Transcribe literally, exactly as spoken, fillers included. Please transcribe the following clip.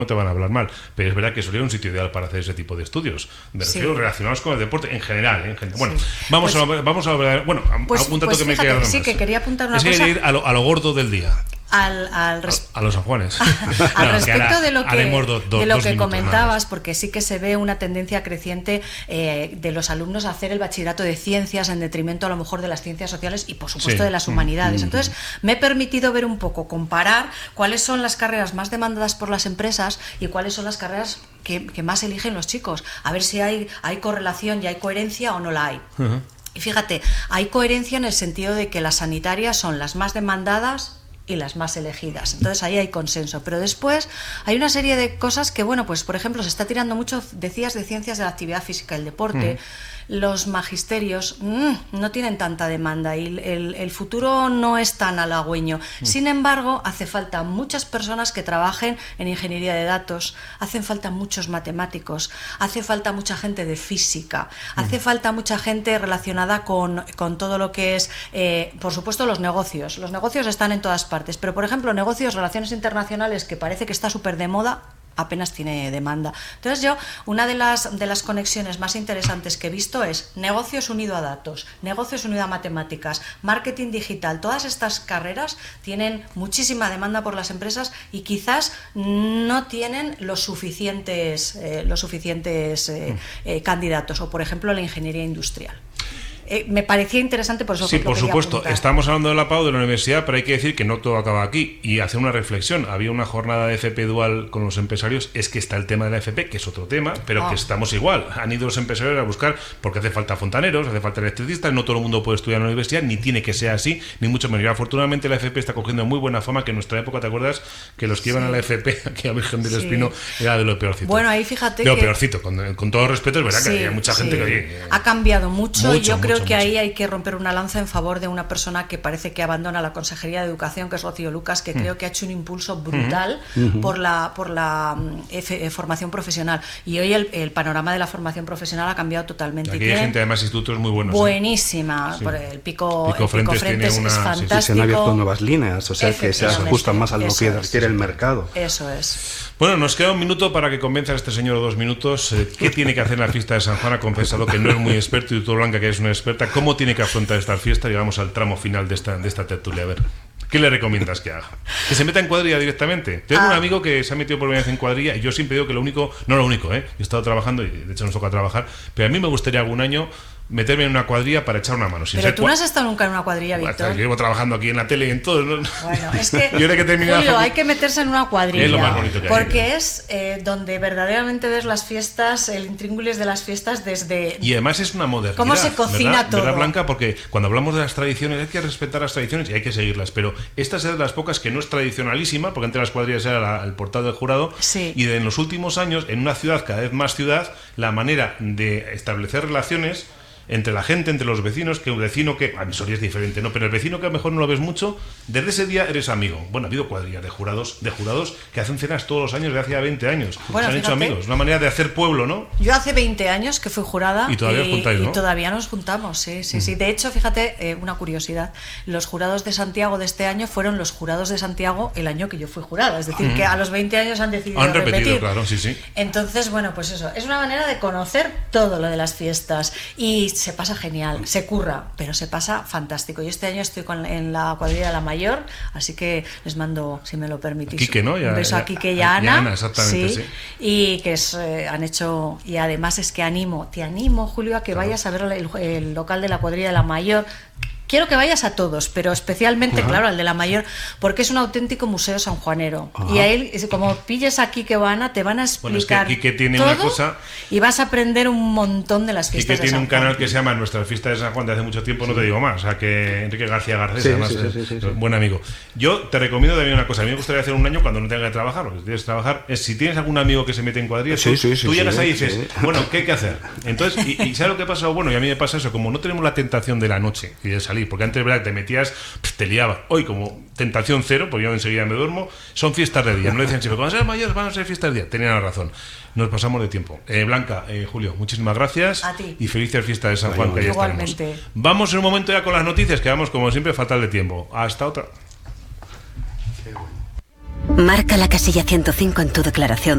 no te van a hablar mal, pero es verdad que sería un sitio ideal para hacer ese tipo de estudios, me refiero, sí, relacionados con el deporte en general, ¿eh? En general. Bueno, sí. vamos, pues, a, vamos a hablar, bueno, pues, un dato pues que fíjate, me queda sí, más. que quería apuntar una es cosa. Es ir a lo, a lo gordo del día. Al, al res... a, a los San Juanes. Al no, respecto ahora, de lo que, do, do, de lo que minutos, comentabas, porque sí que se ve una tendencia creciente eh, de los alumnos a hacer el bachillerato de ciencias en detrimento a lo mejor de las ciencias sociales y por supuesto sí. de las humanidades. Entonces me he permitido ver un poco, comparar cuáles son las carreras más demandadas por las empresas y cuáles son las carreras que, que más eligen los chicos, a ver si hay, hay correlación y hay coherencia o no la hay. Uh-huh. Y fíjate, hay coherencia en el sentido de que las sanitarias son las más demandadas y las más elegidas, entonces ahí hay consenso, pero después hay una serie de cosas que, bueno, pues por ejemplo se está tirando mucho, decías, de ciencias de la actividad física, el deporte, mm. los magisterios mmm, no tienen tanta demanda y el, el futuro no es tan halagüeño, mm. sin embargo hace falta muchas personas que trabajen en ingeniería de datos, hacen falta muchos matemáticos, hace falta mucha gente de física, mm. hace falta mucha gente relacionada con, con todo lo que es, eh, por supuesto, los negocios, los negocios están en todas partes, pero por ejemplo negocios, relaciones internacionales, que parece que está súper de moda, apenas tiene demanda. Entonces yo, una de las, de las conexiones más interesantes que he visto es negocios unido a datos, negocios unido a matemáticas, marketing digital. Todas estas carreras tienen muchísima demanda por las empresas y quizás no tienen los suficientes, eh, los suficientes eh, eh, candidatos, o por ejemplo la ingeniería industrial. Eh, me parecía interesante, por eso. Sí, por supuesto. Apuntar. Estamos hablando de la P A U, de la universidad, pero hay que decir que no todo acaba aquí y hacer una reflexión. Había una jornada de F P dual con los empresarios. Es que está el tema de la F P, que es otro tema, pero oh. que estamos igual. Han ido los empresarios a buscar, porque hace falta fontaneros, hace falta electricistas. No todo el mundo puede estudiar en la universidad, ni tiene que ser así, ni mucho menos. Y afortunadamente la F P está cogiendo muy buena fama, que en nuestra época, ¿te acuerdas? Que los que sí. iban a la F P, aquí a Virgen del sí. Espino, era de lo peorcito. Bueno, ahí fíjate. De lo que... peorcito, con, con todo respeto, es verdad sí, que había mucha sí. gente que. Oye, ha cambiado mucho, mucho y yo mucho, creo mucho, que mucho. ahí hay que romper una lanza en favor de una persona que parece que abandona la Consejería de Educación, que es Rocío Lucas, que mm. creo que ha hecho un impulso brutal mm. por la por la F, formación profesional, y hoy el, el panorama de la formación profesional ha cambiado totalmente. Aquí y hay gente, además, institutos muy buenos. Buenísima, ¿eh? sí. por el Pico, Pico Frentes, el Pico Frentes una, es fantástico. Sí, se han abierto nuevas líneas, o sea que se ajustan más a lo que requiere el mercado. Eso es. Bueno, nos queda un minuto para que convenza a este señor, o dos minutos. Eh, ¿Qué tiene que hacer en la fiesta de San Juan? Ha confesado que no es muy experto, y tú, Blanca, que eres una experta. ¿Cómo tiene que afrontar esta fiesta? Y vamos al tramo final de esta, de esta tertulia. A ver, ¿qué le recomiendas que haga? ¿Que se meta en cuadrilla directamente? Tengo ah. un amigo que se ha metido por primera vez en cuadrilla, y yo siempre digo que lo único, no lo único, ¿eh? He estado trabajando y de hecho nos toca trabajar, pero a mí me gustaría algún año meterme en una cuadrilla para echar una mano. Sin Pero tú cua- no has estado nunca en una cuadrilla, bueno, Víctor. Yo llevo trabajando aquí en la tele y en todo, ¿no? Bueno, es que, yo que Julio, hay que meterse en una cuadrilla. Es lo más bonito que hay. Porque es eh, donde verdaderamente ves las fiestas, el intríngulis de las fiestas desde... Y además es una modernidad. ¿Cómo se cocina ¿verdad? todo? ¿Verdad, Blanca? Porque cuando hablamos de las tradiciones hay que respetar las tradiciones y hay que seguirlas, pero esta es de las pocas que no es tradicionalísima, porque entre las cuadrillas era la, el portal del jurado, sí. y de, en los últimos años, en una ciudad cada vez más ciudad, la manera de establecer relaciones entre la gente, entre los vecinos, que un vecino que, a mi Soria es diferente, ¿no? Pero el vecino que a lo mejor no lo ves mucho, desde ese día eres amigo. Bueno, ha habido cuadrillas de jurados, de jurados que hacen cenas todos los años de hace veinte años. Bueno, se han fíjate, hecho amigos, una manera de hacer pueblo, ¿no? Yo hace veinte años que fui jurada y todavía, y, os juntáis, ¿no? y todavía nos juntamos, sí, sí, mm. sí. De hecho, fíjate, eh, una curiosidad, los jurados de Santiago de este año fueron los jurados de Santiago el año que yo fui jurada, es decir, mm. que a los veinte años han decidido han repetido, repetir. Claro, sí, sí. Entonces, bueno, pues eso, es una manera de conocer todo lo de las fiestas y se pasa genial. Se curra, pero se pasa fantástico. Yo este año estoy con, en la cuadrilla de la mayor, así que les mando, si me lo permitís, Quique, ¿no? Ya, un beso ya, a Quique y a Ana, y Ana exactamente, sí, sí, y que es, eh, han hecho, y además es que animo, te animo, Julio, a que claro. vayas a ver el, el local de la cuadrilla de la mayor. Quiero que vayas a todos, pero especialmente, Ajá. claro, al de la mayor, porque es un auténtico museo sanjuanero. Ajá. Y a él, como pilles a Quique o Ana, te van a explicar bueno, es que Quique tiene todo una cosa, y vas a aprender un montón de las fiestas Quique de tiene San un Juan. canal que se llama Nuestras Fiestas de San Juan de hace mucho tiempo, sí. no te digo más. O sea, que Enrique García Garcés, sí, además, sí, sí, es sí, sí, sí. buen amigo. Yo te recomiendo también una cosa. A mí me gustaría hacer un año cuando no tenga que trabajar, porque si tienes que trabajar, es si tienes algún amigo que se mete en cuadrillas, sí, tú, sí, sí, tú llegas sí, ahí y dices, sí. bueno, ¿qué hay que hacer? Entonces, y, y ¿sabes lo que pasa? Bueno, y a mí me pasa eso, como no tenemos la tentación de la noche y de salir, porque antes, ¿verdad?, te metías, te liabas. Hoy, como tentación cero, porque yo enseguida me duermo, son fiestas de día. No le decían siempre, cuando seas mayores van a ser fiestas de día. Tenían la razón. Nos pasamos de tiempo. Eh, Blanca, eh, Julio, muchísimas gracias. A ti. Y felices fiestas de San Juan, bueno, que ya igualmente. estaremos. Vamos en un momento ya con las noticias, que vamos, como siempre, fatal de tiempo. Hasta otra. Marca la casilla ciento cinco en tu declaración